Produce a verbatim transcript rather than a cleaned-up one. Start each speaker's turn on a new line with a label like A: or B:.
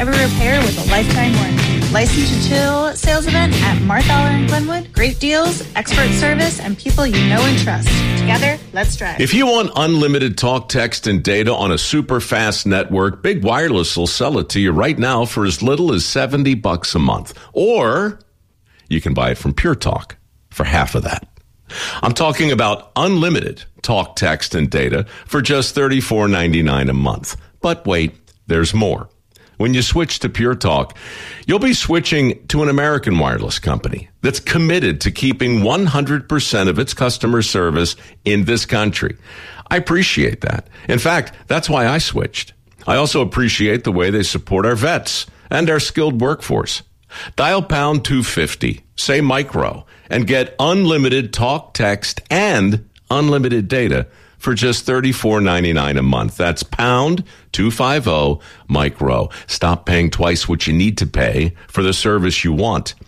A: every repair with a lifetime warranty. License to Chill sales event at Martha in Glenwood. Great deals, expert service, and people you know and trust. Together, let's drive.
B: If you want unlimited talk, text, and data on a super fast network, Big Wireless will sell it to you right now for as little as seventy bucks a month. Or you can buy it from Pure Talk for half of that. I'm talking about unlimited talk, text, and data for just thirty-four ninety-nine a month. But wait, there's more. When you switch to Pure Talk, you'll be switching to an American wireless company that's committed to keeping one hundred percent of its customer service in this country. I appreciate that. In fact, that's why I switched. I also appreciate the way they support our vets and our skilled workforce. Dial pound two fifty, say micro, and get unlimited talk, text, and unlimited data for just thirty-four ninety-nine a month. That's pound two fifty micro. Stop paying twice what you need to pay for the service you want.